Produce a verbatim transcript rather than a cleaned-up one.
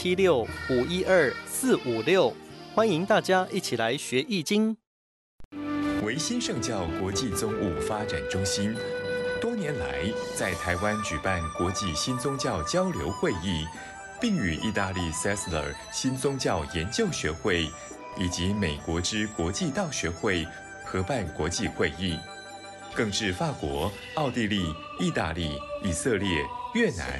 七六五一二四五六，欢迎大家一起来学易经。 维新圣教国际宗务发展中心多年来在台湾举办国际新宗教交流会议，并与意大利 Sessler 新宗教研究学会以及美国之国际道学会合办国际会议，更至法国、奥地利、意大利、以色列、越南、